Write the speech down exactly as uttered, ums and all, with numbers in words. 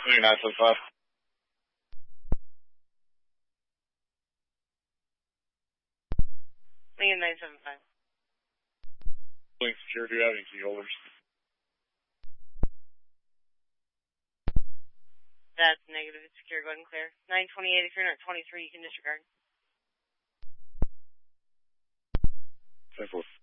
nine seven five. Lincoln nine seven five. Lincoln Secure, do you have any key holders? That's negative. It's secure. Go ahead and clear. nine twenty-eight, if you're not twenty-three, you can disregard. ten four.